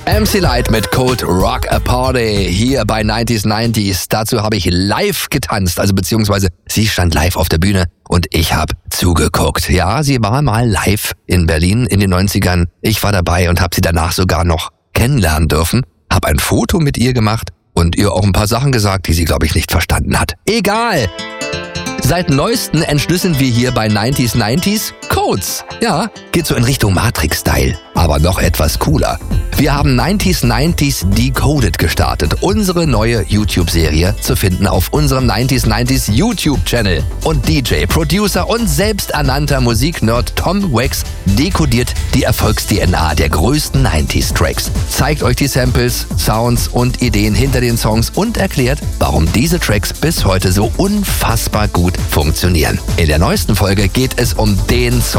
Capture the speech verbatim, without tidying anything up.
M C Light mit Cold Rock a Party hier bei neunzig neunzig. Dazu habe ich live getanzt, also beziehungsweise sie stand live auf der Bühne und ich habe zugeguckt. Ja, sie war mal live in Berlin in den neunzigern. Ich war dabei und habe sie danach sogar noch kennenlernen dürfen. Habe ein Foto mit ihr gemacht und ihr auch ein paar Sachen gesagt, die sie, glaube ich, nicht verstanden hat. Egal! Seit neuesten entschlüsseln wir hier bei neunzig neunzig Codes. Ja, geht so in Richtung Matrix-Style, aber noch etwas cooler. Wir haben neunzig neunzig Decoded gestartet, unsere neue YouTube-Serie zu finden auf unserem neunzig neunzig YouTube-Channel. Und D J, Producer und selbsternannter Musiknerd Tom Wax dekodiert die Erfolgs-D N A der größten neunziger-Tracks, zeigt euch die Samples, Sounds und Ideen hinter den Songs und erklärt, warum diese Tracks bis heute so unfassbar gut funktionieren. In der neuesten Folge geht es um den Song